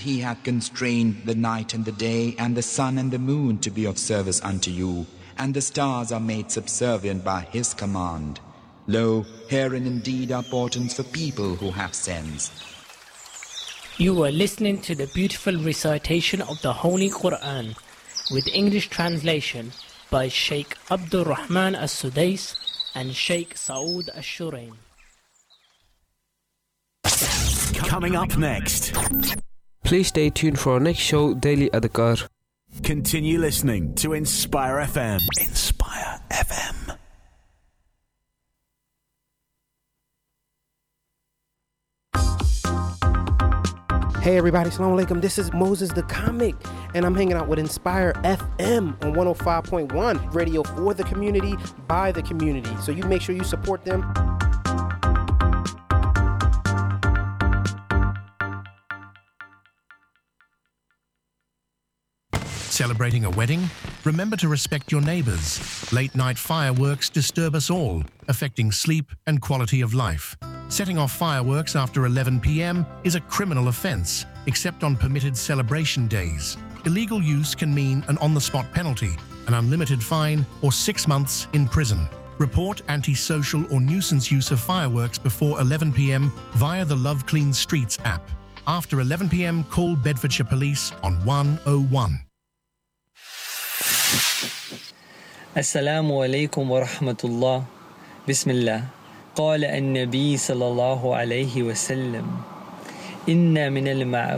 he hath constrained the night and the day, and the sun and the moon to be of service unto you, and the stars are made subservient by his command. Lo, herein indeed are portents for people who have sense. You are listening to the beautiful recitation of the Holy Quran with English translation by Sheikh Abdul Rahman As-Sudais and Sheikh Saud Ash-Shuraim. Coming up next. Please stay tuned for our next show, Daily Adhkar. Continue listening to Inspire FM. Inspire FM. Hey everybody, Assalamu alaikum. This is Moses the Comic, and I'm hanging out with Inspire FM on 105.1, radio for the community, by the community. So you make sure you support them. Celebrating a wedding? Remember to respect your neighbors. Late-night fireworks disturb us all, affecting sleep and quality of life. Setting off fireworks after 11 p.m. is a criminal offence, except on permitted celebration days. Illegal use can mean an on-the-spot penalty, an unlimited fine, or 6 months in prison. Report antisocial or nuisance use of fireworks before 11 p.m. via the Love Clean Streets app. After 11 p.m, call Bedfordshire Police on 101. Assalamu alaikum wa rahmatullah. Bismillah. قال النبي صلى الله عليه وسلم إن من المعروف